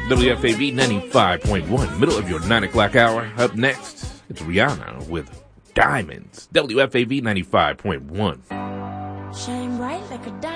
WFAB 95.1, middle of your 9 o'clock hour. Up next, it's Rihanna with Diamonds. WFAB 95.1. Shine bright like a diamond.